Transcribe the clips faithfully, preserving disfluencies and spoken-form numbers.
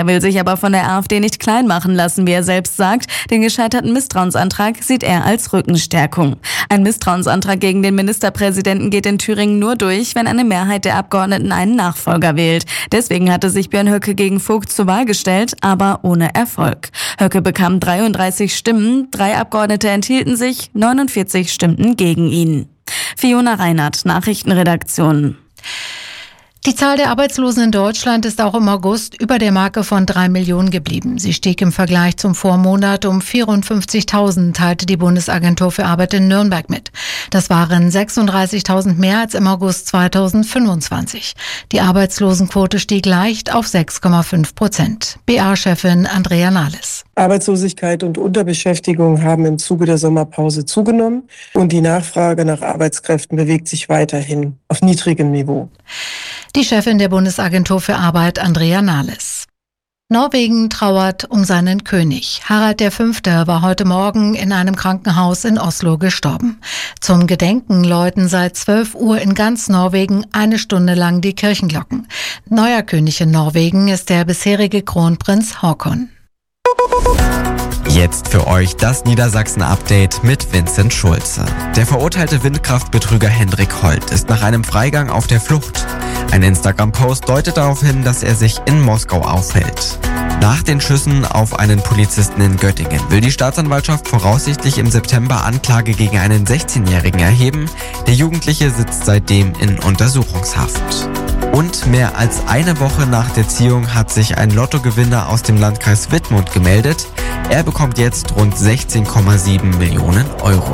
Er will sich aber von der AfD nicht klein machen lassen, wie er selbst sagt. Den gescheiterten Misstrauensantrag sieht er als Rückenstärkung. Ein Misstrauensantrag gegen den Ministerpräsidenten geht in Thüringen nur durch, wenn eine Mehrheit der Abgeordneten einen Nachfolger wählt. Deswegen hatte sich Björn Höcke gegen Vogt zur Wahl gestellt, aber ohne Erfolg. Höcke bekam dreiunddreißig Stimmen, drei Abgeordnete enthielten sich, neunundvierzig stimmten gegen ihn. Fiona Reinhardt, Nachrichtenredaktion. Die Zahl der Arbeitslosen in Deutschland ist auch im August über der Marke von drei Millionen geblieben. Sie stieg im Vergleich zum Vormonat um vierundfünfzigtausend, teilte die Bundesagentur für Arbeit in Nürnberg mit. Das waren sechsunddreißigtausend mehr als im August zweitausendfünfundzwanzig. Die Arbeitslosenquote stieg leicht auf sechs Komma fünf Prozent. B A-Chefin Andrea Nahles. Arbeitslosigkeit und Unterbeschäftigung haben im Zuge der Sommerpause zugenommen und die Nachfrage nach Arbeitskräften bewegt sich weiterhin auf niedrigem Niveau. Die Chefin der Bundesagentur für Arbeit, Andrea Nahles. Norwegen trauert um seinen König. Harald der Fünfte war heute Morgen in einem Krankenhaus in Oslo gestorben. Zum Gedenken läuten seit zwölf Uhr in ganz Norwegen eine Stunde lang die Kirchenglocken. Neuer König in Norwegen ist der bisherige Kronprinz Haakon. Jetzt für euch das Niedersachsen-Update mit Vincent Schulze. Der verurteilte Windkraftbetrüger Hendrik Holt ist nach einem Freigang auf der Flucht. Ein Instagram-Post deutet darauf hin, dass er sich in Moskau aufhält. Nach den Schüssen auf einen Polizisten in Göttingen will die Staatsanwaltschaft voraussichtlich im September Anklage gegen einen sechzehnjährigen erheben. Der Jugendliche sitzt seitdem in Untersuchungshaft. Und mehr als eine Woche nach der Ziehung hat sich ein Lottogewinner aus dem Landkreis Wittmund gemeldet. Er bekommt jetzt rund sechzehn Komma sieben Millionen Euro.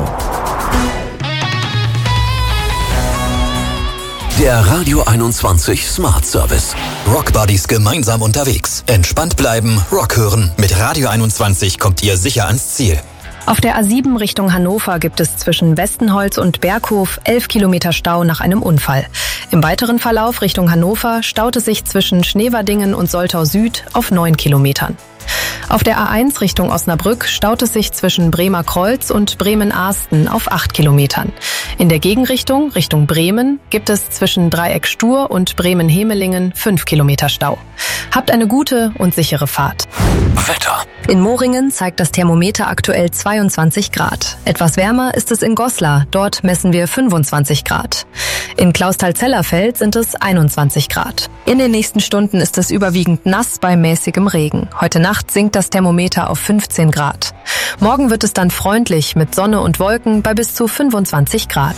Der Radio einundzwanzig Smart Service. Rock Buddies gemeinsam unterwegs. Entspannt bleiben, Rock hören. Mit Radio einundzwanzig kommt ihr sicher ans Ziel. Auf der A sieben Richtung Hannover gibt es zwischen Westenholz und Berghof elf Kilometer Stau nach einem Unfall. Im weiteren Verlauf Richtung Hannover staut es sich zwischen Schneverdingen und Soltau Süd auf neun Kilometern. Auf der A eins Richtung Osnabrück staut es sich zwischen Bremer Kreuz und Bremen-Ahsten auf acht Kilometern. In der Gegenrichtung, Richtung Bremen, gibt es zwischen Dreieck Stur und Bremen-Hemelingen fünf Kilometer Stau. Habt eine gute und sichere Fahrt. Wetter. In Moringen zeigt das Thermometer aktuell zweiundzwanzig Grad. Etwas wärmer ist es in Goslar, dort messen wir fünfundzwanzig Grad. In Clausthal-Zellerfeld sind es einundzwanzig Grad. In den nächsten Stunden ist es überwiegend nass bei mäßigem Regen. Heute Nacht sinkt das Thermometer auf fünfzehn Grad. Morgen wird es dann freundlich mit Sonne und Wolken bei bis zu fünfundzwanzig Grad.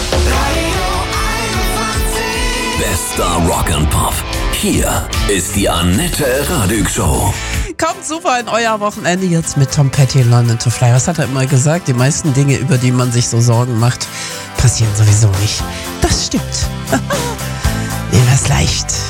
Bester Rock and Pop. Hier ist die Annette Radig Show. Kommt super in euer Wochenende jetzt mit Tom Petty in London to Fly. Was hat er immer gesagt? Die meisten Dinge, über die man sich so Sorgen macht, passieren sowieso nicht. Das stimmt. Nehmen wir es leicht.